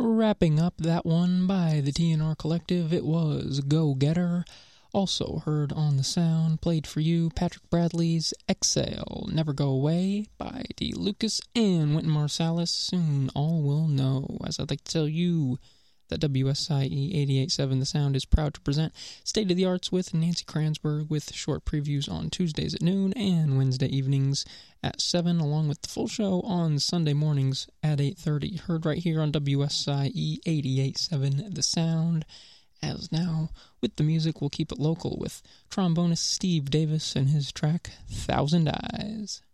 Wrapping up that one by the TNR Collective, it was Go Getter. Also heard on the sound, played for you, Patrick Bradley's Exhale, Never Go Away by D. Lucas and Wynton Marsalis. Soon all will know. As I'd like to tell you that WSIE 88.7 The Sound is proud to present State of the Arts with Nancy Kranzberg, with short previews on Tuesdays at noon and Wednesday evenings at 7, along with the full show on Sunday mornings at 8:30. Heard right here on WSIE 88.7 The Sound. As now, with the music, we'll keep it local with trombonist Steve Davis and his track, Thousand Eyes.